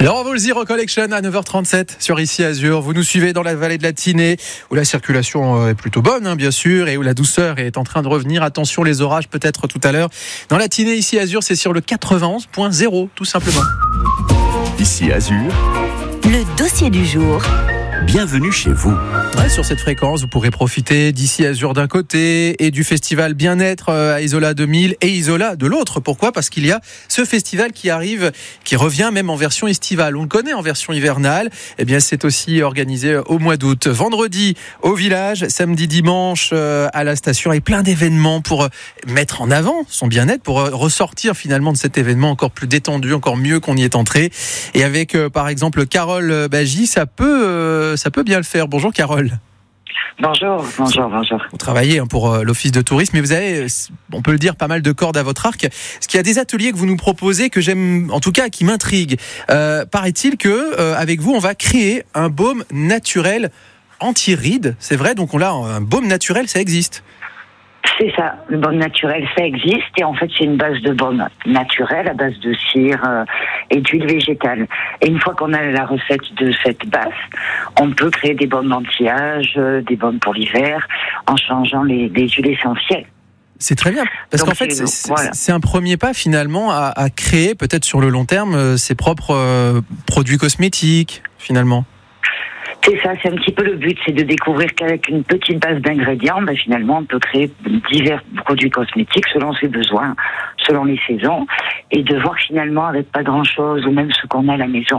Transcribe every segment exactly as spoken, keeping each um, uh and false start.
L'Envol Zero Collection à neuf heures trente-sept sur Ici Azur. Vous nous suivez dans la vallée de la Tinée où la circulation est plutôt bonne, hein, bien sûr, et où la douceur est en train de revenir. Attention, les orages peut-être tout à l'heure. Dans la Tinée, Ici Azur, c'est sur le quatre-vingt-onze point zéro, tout simplement. Ici Azur, le dossier du jour. Bienvenue chez vous. Ouais, sur cette fréquence, vous pourrez profiter d'Ici Azur d'un côté et du festival Bien-être à Isola deux mille et Isola de l'autre. Pourquoi ? Parce qu'il y a ce festival qui arrive, qui revient même en version estivale. On le connaît en version hivernale. Eh bien, c'est aussi organisé au mois d'août. Vendredi au village, samedi, dimanche à la station, et plein d'événements pour mettre en avant son bien-être, pour ressortir finalement de cet événement encore plus détendu, encore mieux qu'on y est entré. Et avec, par exemple, Carole Bagy, ça peut... ça peut bien le faire. Bonjour Carole. Bonjour, bonjour, bonjour. Vous travaillez pour l'Office de tourisme, mais vous avez, on peut le dire, pas mal de cordes à votre arc. Est-ce qu'il y a des ateliers que vous nous proposez que j'aime, en tout cas, qui m'intriguent. Euh, paraît-il que euh, avec vous, on va créer un baume naturel anti-rides. C'est vrai, donc on a un baume naturel, ça existe. C'est ça, le baume naturel, ça existe, et en fait c'est une base de baume naturel à base de cire euh, et d'huile végétale. Et une fois qu'on a la recette de cette base, on peut créer des baumes anti-âge, euh, des baumes pour l'hiver, en changeant les, les huiles essentielles. C'est très bien, parce Donc qu'en fait c'est, c'est, voilà. c'est un premier pas finalement à, à créer, peut-être sur le long terme, euh, ses propres euh, produits cosmétiques finalement. C'est ça, c'est un petit peu le but, c'est de découvrir qu'avec une petite base d'ingrédients, ben finalement, on peut créer divers produits cosmétiques selon ses besoins, selon les saisons, et de voir finalement avec pas grand-chose, ou même ce qu'on a à la maison,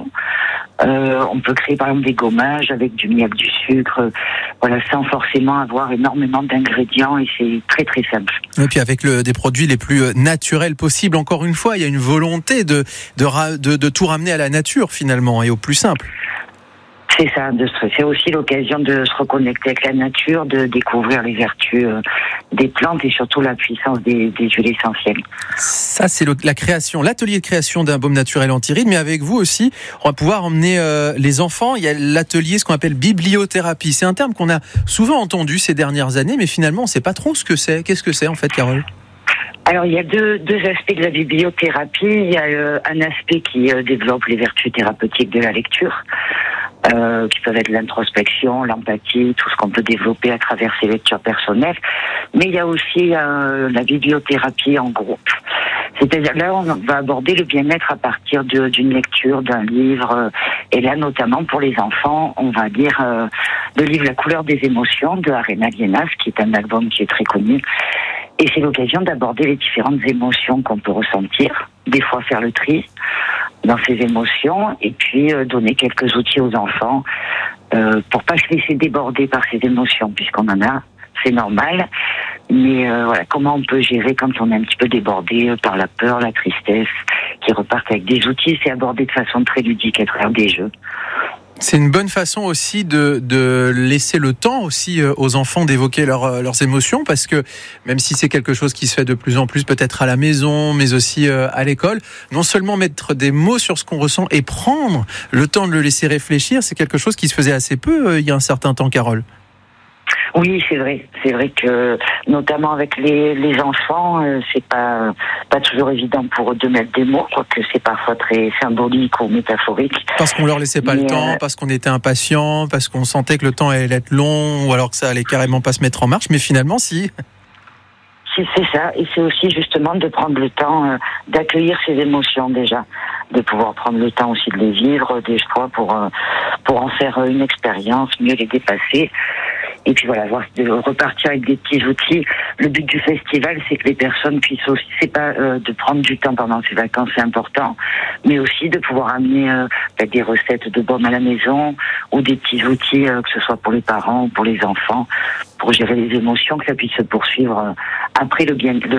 euh, on peut créer par exemple des gommages avec du miel, du sucre, voilà, sans forcément avoir énormément d'ingrédients, et c'est très très simple. Et puis avec le, des produits les plus naturels possibles, encore une fois, il y a une volonté de, de, de, de tout ramener à la nature finalement, et au plus simple. C'est ça, de, c'est aussi l'occasion de se reconnecter avec la nature, de découvrir les vertus euh, des plantes et surtout la puissance des, des huiles essentielles. Ça, c'est le, la création, l'atelier de création d'un baume naturel anti-rides, mais avec vous aussi, on va pouvoir emmener euh, les enfants. Il y a l'atelier, ce qu'on appelle bibliothérapie. C'est un terme qu'on a souvent entendu ces dernières années, mais finalement, on ne sait pas trop ce que c'est. Qu'est-ce que c'est en fait, Carole ? Alors, il y a deux, deux aspects de la bibliothérapie. Il y a euh, un aspect qui euh, développe les vertus thérapeutiques de la lecture. Euh, qui peuvent être l'introspection, l'empathie, tout ce qu'on peut développer à travers ses lectures personnelles. Mais il y a aussi euh, la bibliothérapie en groupe. C'est-à-dire là, on va aborder le bien-être à partir de, d'une lecture, d'un livre. Euh, et là, notamment pour les enfants, on va lire euh, le livre La couleur des émotions de Arena Lienas, qui est un album qui est très connu. Et c'est l'occasion d'aborder les différentes émotions qu'on peut ressentir, des fois faire le tri dans ces émotions, et puis euh, donner quelques outils aux enfants euh, pour pas se laisser déborder par ces émotions, puisqu'on en a, c'est normal. Mais euh, voilà, comment on peut gérer quand on est un petit peu débordé par la peur, la tristesse, qui repartent avec des outils, c'est abordé de façon très ludique à travers des jeux. C'est une bonne façon aussi de, de laisser le temps aussi aux enfants d'évoquer leur, leurs émotions, parce que même si c'est quelque chose qui se fait de plus en plus peut-être à la maison, mais aussi à l'école, non seulement mettre des mots sur ce qu'on ressent et prendre le temps de le laisser réfléchir, c'est quelque chose qui se faisait assez peu euh, il y a un certain temps, Carole. Oui, c'est vrai. C'est vrai que, notamment avec les, les enfants, euh, c'est pas, pas toujours évident pour eux de mettre des mots, quoique c'est parfois très symbolique ou métaphorique. Parce qu'on leur laissait pas Mais le temps, euh... parce qu'on était impatient, parce qu'on sentait que le temps allait être long, ou alors que ça allait carrément pas se mettre en marche, mais finalement, si. C'est, c'est ça, et c'est aussi justement de prendre le temps euh, d'accueillir ses émotions déjà, de pouvoir prendre le temps aussi de les vivre, des fois pour, euh, pour en faire une expérience, mieux les dépasser. Et puis voilà, voir de repartir avec des petits outils. Le but du festival, c'est que les personnes puissent aussi, c'est pas euh, de prendre du temps pendant ces vacances, c'est important, mais aussi de pouvoir amener euh, des recettes de baume à la maison ou des petits outils, euh, que ce soit pour les parents ou pour les enfants, pour gérer les émotions, que ça puisse se poursuivre euh, après le bien, le